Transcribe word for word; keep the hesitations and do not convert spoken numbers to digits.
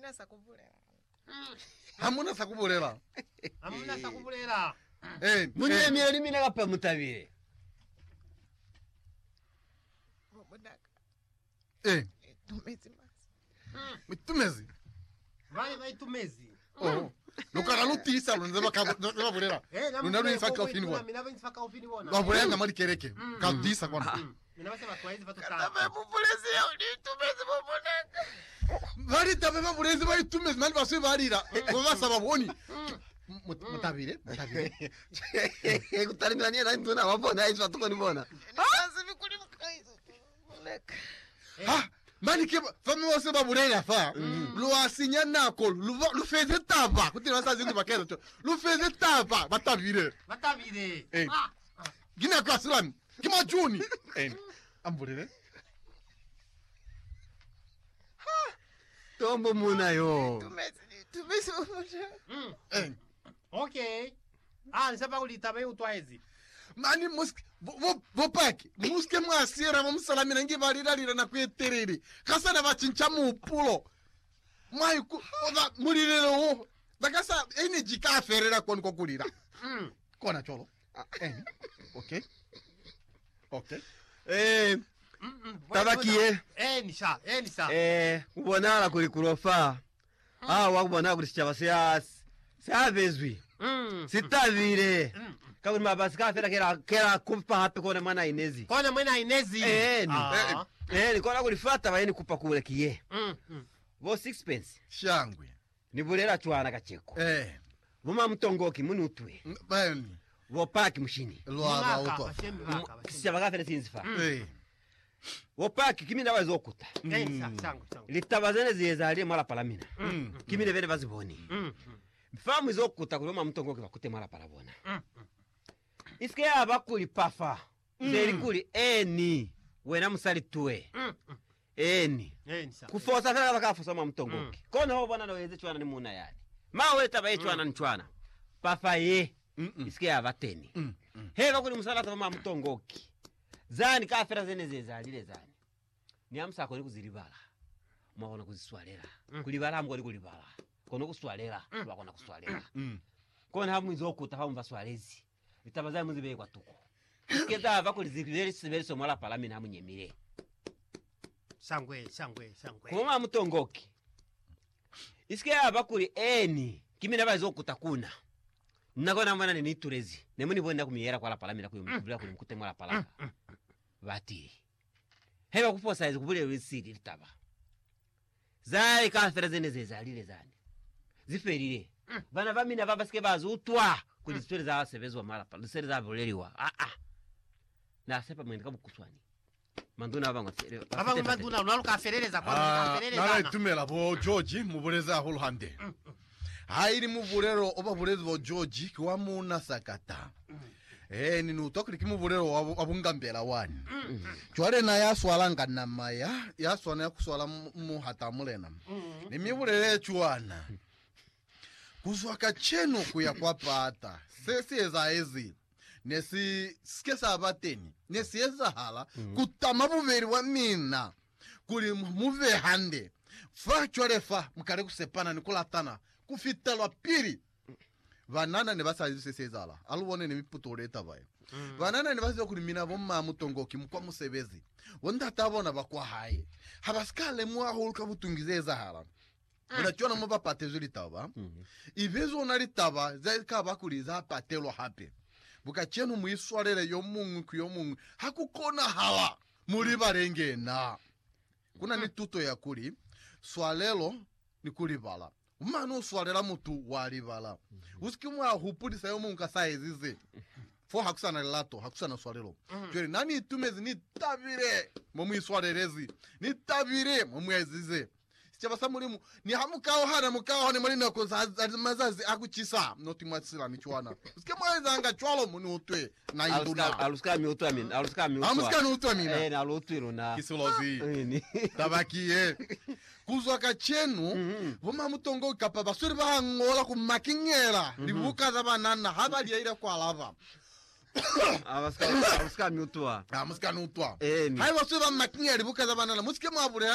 Hamuna sakubulela. Hamuna sakubulela. Hamuna sakubulela. Eh, munye myeli mina kapa mutabire. Mubunaka. Eh, Tumezi mas. Mitumezi. Vai vai tumezi. Oh. Lokala lutisa lonze bakaba bulela. Lunda luifaka ofini bona. Mina vanifaka ofini bona. Babulenga mali kereke. Kadisa kwana. Mina basema twaizi vatuta. Katabe bubulezi ya tumezi mubunaka. Vari tabe babulezi bayitumezi mali baswe barira. Ngoba sababoni. Mutabire, mutabire. Kutarimira niye nani tuna wabona hizo tuko nibona. Nasi vikuli mkaizo. Mubunaka. Ha, mali ke fami wose babulela fa. Lo asinya nako, lu feze taba. Kuti basa zindu bakeza to. Lu feze taba, batabire. Batabire. Eh. Gina kwa salam. Kima juni. Eh. Ambulele. Tombo muna yo. Tumezi, tumezi mubunaka. Eh. Okay. Ah, nisaba ulitabe utwaizi. Mani muske vo vo paki muske mwasira mo musalamina ngi valira lira na kweterere kasana vachincha mu pulo mai ku oba mulirelo ho bakasa energy ka ferera kon ko kulira Mm. kona cholo eh okay okay Eh, tabakiye. Eh nisha, eh nisha. Eh, ubonala kuli kurofa. Ah, wakubona kuli chavasias. Savezwi. Mm. Sitavire. Kaburi mabasi kafera kera kera kumpa hape kone mwana Inezi. Kona mwena Inezi. Eh, ni. Ah. Eh, ni kona kulifata bayeni kupa kule kiye. Mm. Mm. Vo sixpence. shangwe Ni bulera chwana kacheko. eh Vuma mtongoki munutwe. bani Vo paki mshini. lwaba Maka, uto bashembe maka, bashembe. Kisha kafera sinzifa. eh Vo paki kimi na wazokuta. Eh nisha, changu, changu. Litabazene ziyezali mala palamina. mm Kimi ne vene baziboni. Mm. Mfamu izokuta kuloma mtongoki bakute mala palabona. Mm. Iske abakuli pafa. Zeri kuli eni. Wena musali tuwe. Mm. Eni. Eh nisha. Kufosa fela bakafosa ma mtongoki. Kono ho bwana noyeze chwana ni muna yani. Ma weta baye chwana ni chwana. Pafa ye. Iske abateni. Heva kuli musalata ma mtongoki. Zani kafera zene zezalile zani. Ni amsa ko kuzilibala. Mwaona kuziswalera. Kulibala mgo kulibala. Kono kuswalera, bakona kuswalera. mm Kona hamu izokuta hamu baswalezi. Bitabaza muzibe kwa tuko. Keza ava kuli zikiveri siberi somola palamina hamu nyemire. Shangwe, shangwe, shangwe. Kuma mtongoki. Iske ava kuli eni. Kimi naba izokuta kuna. Nakona mwana ni niturezi. Nemuni bonda kumiyera kwa la palamina kuyumubula kuli mkute mwala palaka. Batiri. Heba kufosa hizi kubule wisiri litaba. Zai kafera zene zezalile zani. Ziferire. Vana vamina vabaske bazutwa kuli story za sevezwa mala pa story za boleriwa ah ah na sepa mwendeka bukuswani manduna vangu tsere Baba manduna unaluka ferereza kwa ah ferereza. nana itumela bo George mubuleza holo hande hairi mubulero oba bulezi bo George kwa muna sakata eh ni nutokri kimubulero abungambela wani chwale na yaswalanga na maya yaswana yakuswala mu hatamulena ni mibulele chwana kuzwaka cheno kuya kwa pata sesi eza ezi nesi skesa abateni nesi eza hala mm. kutama buveri wa mina kuli muve hande fa chwale fa mkare kusepana nikulatana kufitalwa piri vanana ne basazi sesi eza hala aluwone ne miputoleta bae mm. vanana ne basazi kuli mina bomma mutongoki mkwa musebezi wonda tabona bakwa haye habaskale mwa hulka butungize eza hala unachona mba patezo litaba ivezo na litaba zaika bakuliza patelo hape bukachenu muiswalele yo mungu ku yo mungu hakukona hawa muri barengena kuna ni tuto ya kuli swalelo ni kuli bala umano swalera mutu wali bala usikimwa hupulisa yo mungu kasaizize fo hakusana lato hakusana swalelo jori nani itumezi ni tabire mumu iswalelezi ni tabire mumu yazize Chaba mulimu ni hamukao hana mukao ni mulina ko mazazi akuchisa noti mwatsira michwana usike mwaza anga chwalo muni utwe na induna aluska mi utwa min aluska mi utwa amuska no utwa mina eh na lutwiro na kisilozi tabakiye kuzwa ka chenu vuma mutongo kapa basuri bahangola ku makingera libuka za banana habali yaira kwa lava aluska aluska mi utwa amuska no utwa eh hai basuri ba makingera libuka za banana musike mwabure